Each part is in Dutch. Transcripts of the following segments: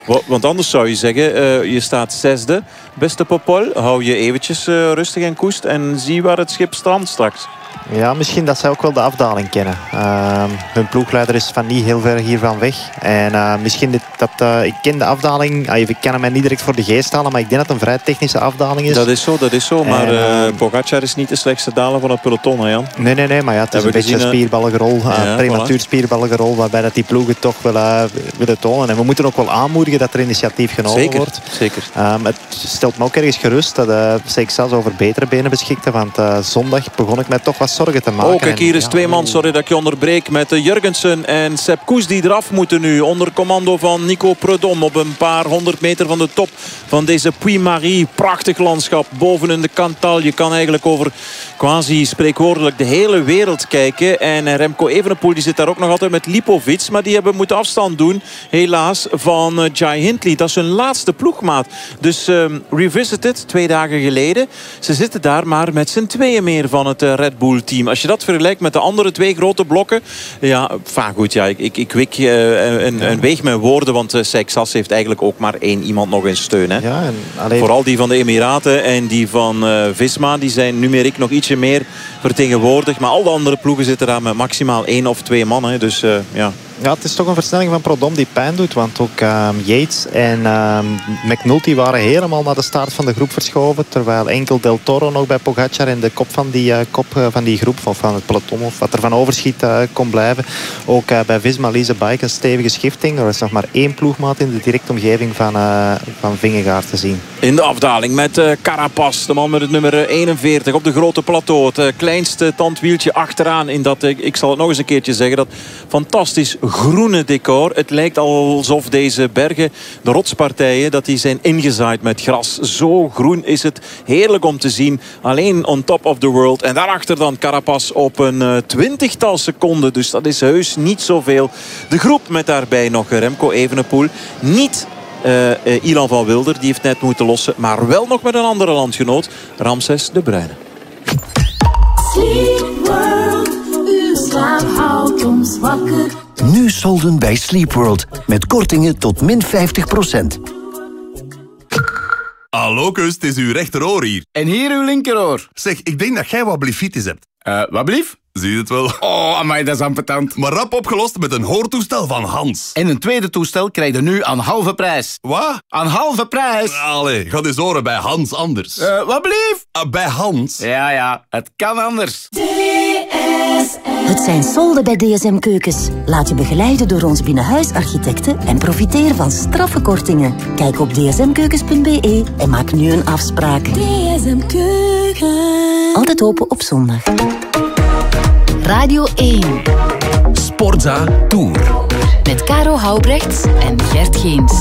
Want anders zou je zeggen, je staat 6e, beste Popol. Hou je eventjes rustig en koest en zie waar het schip strandt straks. Ja, misschien dat zij ook wel de afdaling kennen. Hun ploegleider is van niet heel ver hiervan weg. En misschien ik ken de afdaling. Ik kan hem niet direct voor de geest halen, maar ik denk dat het een vrij technische afdaling is. Dat is zo. Maar Pogacar is niet de slechtste daler van het peloton, hè Jan? Nee, maar ja, het is een beetje spierballengerol. Prematuur spierballengerol, waarbij dat die ploegen toch willen tonen. En we moeten ook wel aanmoedigen dat er initiatief genomen wordt. Zeker. Het stelt me ook ergens gerust dat Seixas over betere benen beschikte. Want zondag begon ik mij toch wat zorgen te maken. Kijk, hier is twee man, sorry dat ik je onderbreek, met Jurgensen en Sepp Kuss die eraf moeten nu. Onder commando van Nico Prudhomme op een paar 100 meter van de top van deze Puy-Marie. Prachtig landschap boven in de Cantal. Je kan eigenlijk over quasi spreekwoordelijk de hele wereld kijken. En Remco Evenepoel die zit daar ook nog altijd met Lipovic. Maar die hebben moeten afstand doen, helaas, van Jai Hindley. Dat is hun laatste ploegmaat. Dus Revisited, 2 dagen geleden. Ze zitten daar maar met z'n tweeën meer van het Red Bull team. Als je dat vergelijkt met de andere 2 grote blokken. Ja, goed, ja, ik wik en weeg mijn woorden. Want Seixas heeft eigenlijk ook maar 1 iemand nog in steun. Hè. Ja, Vooral die van de Emiraten en die van Visma. Die zijn numeriek nog ietsje meer vertegenwoordigd. Maar al de andere ploegen zitten daar met maximaal 1 of 2 man. Hè. Dus ja. Ja, het is toch een versnelling van Prudhomme die pijn doet. Want ook Yates en McNulty waren helemaal naar de start van de groep verschoven. Terwijl enkel Del Toro nog bij Pogacar in de kop van die groep, of van het peloton, of wat er van overschiet, kon blijven. Ook bij Visma Lease Bike een stevige schifting. Er is nog maar 1 ploegmaat in de directe omgeving van Vingegaard te zien. In de afdaling met Carapaz, de man met het nummer 41 op de grote plateau. Het kleinste tandwieltje achteraan in dat, ik zal het nog eens een keertje zeggen, dat fantastisch groene decor. Het lijkt alsof deze bergen, de rotspartijen, dat die zijn ingezaaid met gras. Zo groen is het. Heerlijk om te zien. Alleen on top of the world. En daarachter dan Carapaz op een 20-tal seconden. Dus dat is heus niet zoveel. De groep met daarbij nog Remco Evenepoel. Niet Ilan van Wilder, die heeft net moeten lossen. Maar wel nog met een andere landgenoot. Ramses de Bruyne. Sleep World, uw slaap houdt ons wakker. Nu solden bij Sleep World. Met kortingen tot min 50%. Hallo Kus, het is uw rechteroor hier. En hier uw linkeroor. Zeg, ik denk dat jij wat blifitis hebt. Wat blief? Zie je het wel? Oh, amai, dat is ambetant. Maar rap opgelost met een hoortoestel van Hans. En een tweede toestel krijg je nu aan halve prijs. Wat? Aan halve prijs. Allee, ga eens horen bij Hans anders. Wat blief? Bij Hans? Ja, het kan anders. Het zijn solden bij DSM Keukens. Laat je begeleiden door ons binnenhuisarchitecten en profiteer van straffe kortingen. Kijk op dsmkeukens.be en maak nu een afspraak. DSM Keukens. Altijd open op zondag. Radio 1. Sportza Tour. Met Caro Houbrechts en Gert Geens.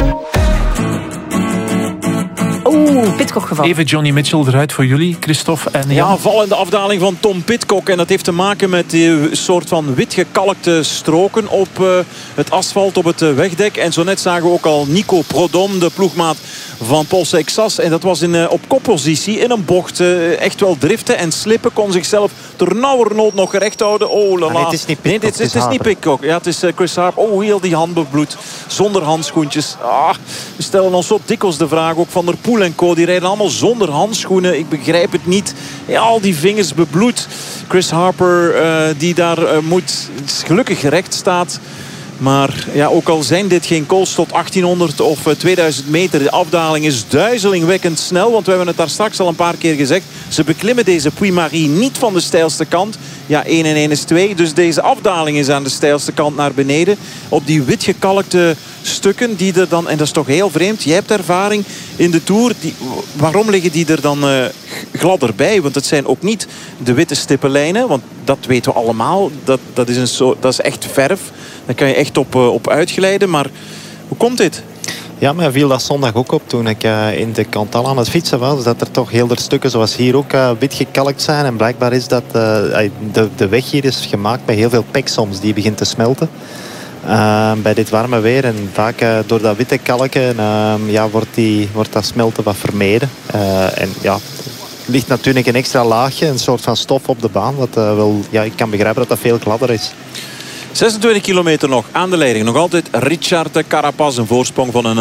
Pidcock gevallen. Even Johnny Mitchell eruit voor jullie, Christophe en Jan. Ja, vallende afdaling van Tom Pidcock. En dat heeft te maken met die soort van witgekalkte stroken op het asfalt, op het wegdek. En zo net zagen we ook al Nico Prudhomme, de ploegmaat van Paul Seixas. En dat was op koppositie in een bocht. Echt wel driften en slippen. Kon zichzelf ter nauwernood nog recht houden. Oh, lala. Nee, het is niet Pidcock. Nee, het is niet Pidcock. Ja, het is Chris Harper. Oh, heel die hand bebloed. Zonder handschoentjes. We stellen ons zo dikwijls de vraag. Ook Van der Poel en co. Die rijden allemaal zonder handschoenen. Ik begrijp het niet. Ja, al die vingers bebloed. Chris Harper die daar gelukkig recht staat. Maar ja, ook al zijn dit geen calls tot 1800 of 2000 meter. De afdaling is duizelingwekkend snel. Want we hebben het daar straks al een paar keer gezegd. Ze beklimmen deze Puy-Marie niet van de steilste kant. Ja, 1 en 1 is 2. Dus deze afdaling is aan de steilste kant naar beneden. Op die witgekalkte stukken die er dan... En dat is toch heel vreemd. Jij hebt ervaring in de Tour. Waarom liggen die er dan gladder bij? Want het zijn ook niet de witte stippenlijnen. Want dat weten we allemaal. Dat is echt verf. Daar kan je echt op uitglijden. Maar hoe komt dit? Ja, mij viel dat zondag ook op toen ik in de Cantal aan het fietsen was. Dat er toch heel veel stukken zoals hier ook wit gekalkt zijn. En blijkbaar is dat de weg hier is gemaakt met heel veel pek soms. Die begint te smelten. Bij dit warme weer. En vaak door dat witte kalken wordt dat smelten wat vermeden. En ja... Er ligt natuurlijk een extra laagje, een soort van stof op de baan. Ik kan begrijpen dat dat veel gladder is. 26 kilometer nog aan de leiding. Nog altijd Richard Carapaz. Een voorsprong van een